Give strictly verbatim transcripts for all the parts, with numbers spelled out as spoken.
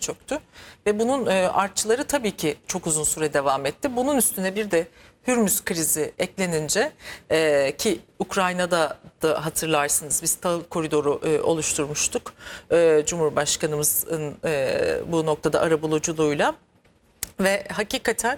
çöktü. Ve bunun e, artçıları tabii ki çok uzun süre devam etti. Bunun üstüne bir de Hürmüz krizi eklenince e, ki Ukrayna'da da hatırlarsınız biz tahıl koridoru e, oluşturmuştuk. E, Cumhurbaşkanımızın e, bu noktada arabuluculuğuyla ve hakikaten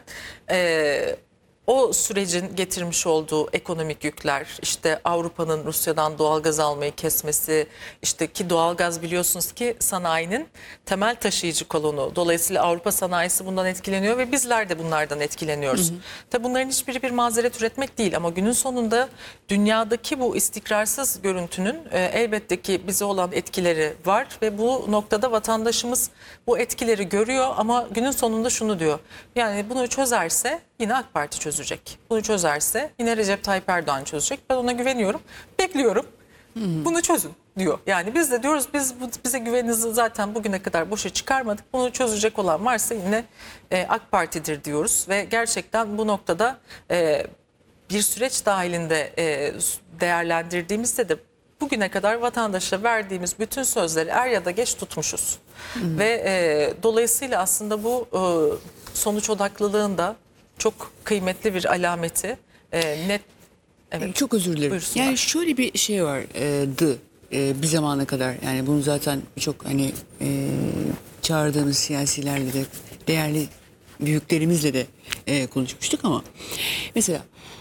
e, o sürecin getirmiş olduğu ekonomik yükler, işte Avrupa'nın Rusya'dan doğalgaz almayı kesmesi, işte ki doğalgaz biliyorsunuz ki sanayinin temel taşıyıcı kolonu. Dolayısıyla Avrupa sanayisi bundan etkileniyor ve bizler de bunlardan etkileniyoruz. Hı hı. Tabii bunların hiçbiri bir mazeret üretmek değil ama günün sonunda dünyadaki bu istikrarsız görüntünün e, elbette ki bize olan etkileri var ve bu noktada vatandaşımız bu etkileri görüyor ama günün sonunda şunu diyor. Yani bunu çözerse yine AK Parti çözecek. Bunu çözerse yine Recep Tayyip Erdoğan çözecek. Ben ona güveniyorum. Bekliyorum. Hmm. Bunu çözün diyor. Yani biz de diyoruz biz bu, bize güveninizi zaten bugüne kadar boşa çıkarmadık. Bunu çözecek olan varsa yine e, AK Parti'dir diyoruz. Ve gerçekten bu noktada e, bir süreç dahilinde e, değerlendirdiğimizde de bugüne kadar vatandaşa verdiğimiz bütün sözleri er ya da geç tutmuşuz. Hmm. Ve e, dolayısıyla aslında bu e, sonuç odaklılığın da çok kıymetli bir alameti. E, net. Evet. Çok özür dilerim. Buyursunlar. Yani şöyle bir şey vardı e, bir zamana kadar. Yani bunu zaten çok hani e, çağırdığımız siyasilerle de değerli büyüklerimizle de e, konuşmuştuk ama mesela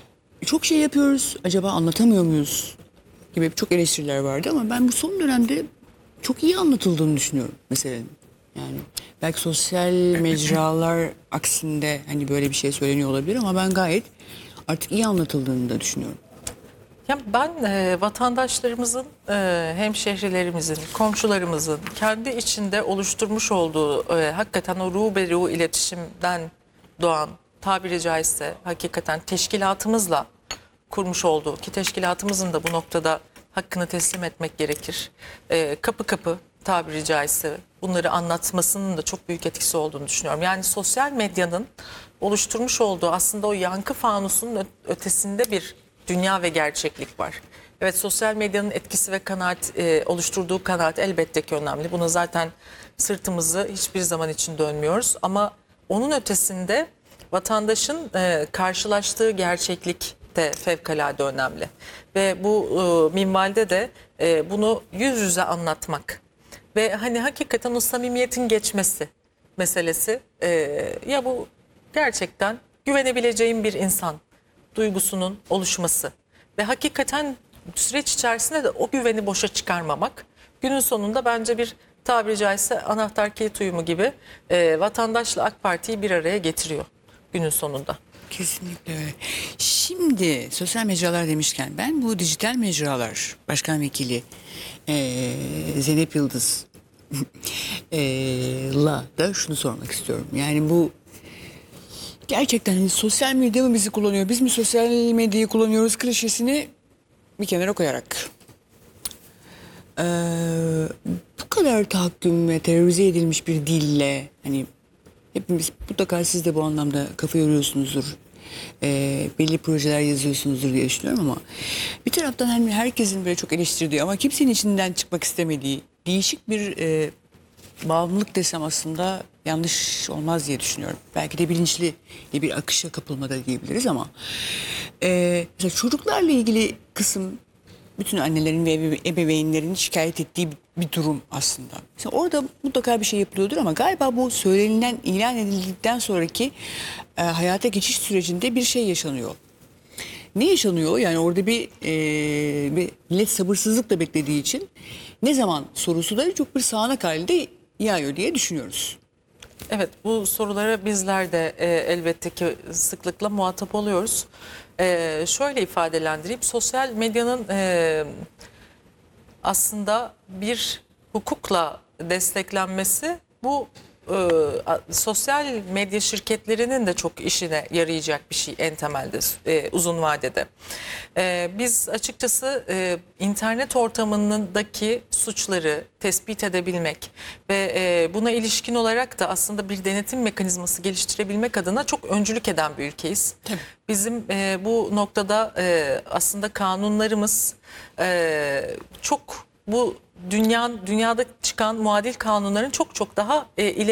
çok şey yapıyoruz. Acaba anlatamıyor muyuz gibi çok eleştiriler vardı ama ben bu son dönemde çok iyi anlatıldığını düşünüyorum meselenin. Yani belki sosyal mecralar aksinde hani böyle bir şey söyleniyor olabilir ama ben gayet artık iyi anlatıldığını da düşünüyorum. Ya ben e, vatandaşlarımızın, e, hemşehrilerimizin, komşularımızın kendi içinde oluşturmuş olduğu e, hakikaten o ruh be ruh iletişimden doğan tabiri caizse hakikaten teşkilatımızla kurmuş olduğu ki teşkilatımızın da bu noktada hakkını teslim etmek gerekir. E, kapı kapı tabiri caizse bunları anlatmasının da çok büyük etkisi olduğunu düşünüyorum. Yani sosyal medyanın oluşturmuş olduğu aslında o yankı fanusunun ötesinde bir dünya ve gerçeklik var. Evet, sosyal medyanın etkisi ve kanaat e, oluşturduğu kanaat elbette ki önemli. Buna zaten sırtımızı hiçbir zaman için dönmüyoruz. Ama onun ötesinde vatandaşın e, karşılaştığı gerçeklik de fevkalade önemli. Ve bu e, minvalde de e, bunu yüz yüze anlatmak ve hani hakikaten o samimiyetin geçmesi meselesi e, ya bu gerçekten güvenebileceğim bir insan duygusunun oluşması ve hakikaten süreç içerisinde de o güveni boşa çıkarmamak günün sonunda bence bir tabiri caizse anahtar kilit uyumu gibi e, vatandaşla AK Parti'yi bir araya getiriyor günün sonunda. Kesinlikle öyle. Şimdi sosyal mecralar demişken ben bu dijital mecralar başkan vekili e, Zeynep Yıldız e, la da şunu sormak istiyorum. Yani bu gerçekten hani sosyal medya mı bizi kullanıyor, biz mi sosyal medyayı kullanıyoruz klişesini bir kenara koyarak. Ee, bu kadar tahakküm ve terörize edilmiş bir dille hani hepimiz mutlaka siz de bu anlamda kafa yoruyorsunuzdur. Ee, belli projeler yazıyorsunuzdur diye düşünüyorum ama bir taraftan hani herkesin böyle çok eleştirdiği ama kimsenin içinden çıkmak istemediği değişik bir e, bağımlılık desem aslında yanlış olmaz diye düşünüyorum. Belki de bilinçli bir akışa kapılmada diyebiliriz ama e, mesela çocuklarla ilgili kısım bütün annelerin ve ebeveynlerin şikayet ettiği bir durum aslında. Mesela orada mutlaka bir şey yapılıyordur ama galiba bu söylenilen, ilan edildikten sonraki e, hayata geçiş sürecinde bir şey yaşanıyor. Ne yaşanıyor? Yani orada bir, e, bir millet sabırsızlıkla beklediği için ne zaman sorusu da çok bir sağanak halinde yağıyor diye düşünüyoruz. Evet, bu sorulara bizler de e, elbette ki sıklıkla muhatap oluyoruz. E, şöyle ifadelendireyim, sosyal medyanın e, aslında bir hukukla desteklenmesi bu e, sosyal medya şirketlerinin de çok işine yarayacak bir şey en temelde e, uzun vadede. E, biz açıkçası e, internet ortamındaki suçları tespit edebilmek ve e, buna ilişkin olarak da aslında bir denetim mekanizması geliştirebilmek adına çok öncülük eden bir ülkeyiz. Tabii. Bizim e, bu noktada e, aslında kanunlarımız e, çok bu dünya dünyada çıkan muadil kanunların çok çok daha e, ileri